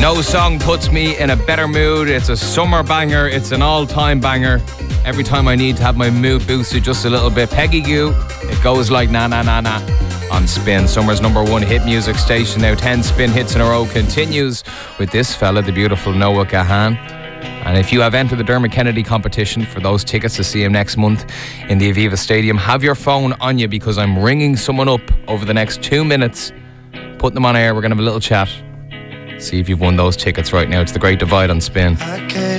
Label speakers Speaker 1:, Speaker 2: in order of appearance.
Speaker 1: No song puts me in a better mood. It's a summer banger. It's an all-time banger. Every time I need to have my mood boosted just a little bit. Peggy Gou, it goes like na na na na on Spin. Summer's #1 hit music station. Now 10 Spin hits in a row continues with this fella, the beautiful Noah Kahan. And if you have entered the Dermot Kennedy competition for those tickets to see him next month in the Aviva Stadium, have your phone on you because I'm ringing someone up over the next 2 minutes. Put them on air. We're going to have a little chat. See if you've won those tickets right now. It's The Great Divide on Spin.